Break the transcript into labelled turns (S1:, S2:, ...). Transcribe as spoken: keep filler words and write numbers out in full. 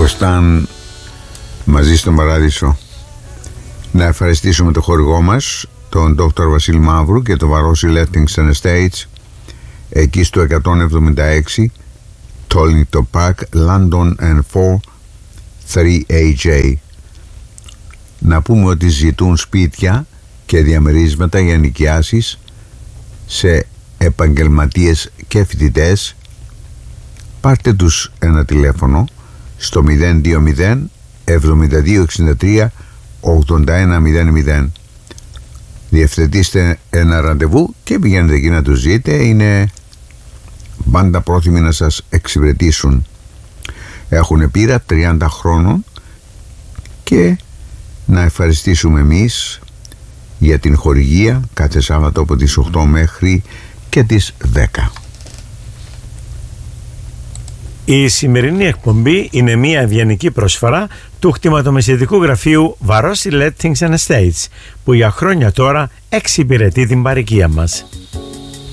S1: Κωστάν μαζί στον Παράδεισο. Να ευχαριστήσουμε το χορηγό μας, τον Δόκτωρ Βασίλη Μαύρου και το Βαρόσι Lethington Estates, εκεί στο εκατόν εβδομήντα έξι Tollington Park, London εν φορ θρι έι τζέι. Να πούμε ότι ζητούν σπίτια και διαμερίσματα για νοικιάσεις σε επαγγελματίες και φοιτητές. Πάρτε τους ένα τηλέφωνο στο μηδέν δύο μηδέν εβδομήντα δύο εξήντα τρία ογδόντα ένα μηδέν μηδέν. Διευθετήστε ένα ραντεβού και πηγαίνετε εκεί να τους ζείτε. Είναι πάντα πρόθυμοι να σας εξυπηρετήσουν. Έχουν πείρα τριάντα χρόνων και να ευχαριστήσουμε εμείς για την χορηγία κάθε Σάββατο από τις οκτώ μέχρι και τις δέκα.
S2: Η σημερινή εκπομπή είναι μια ευγενική προσφορά του κτηματομεσαιτικού γραφείου Βαρόσι Lethington Estates, που για χρόνια τώρα εξυπηρετεί την παροικία μας.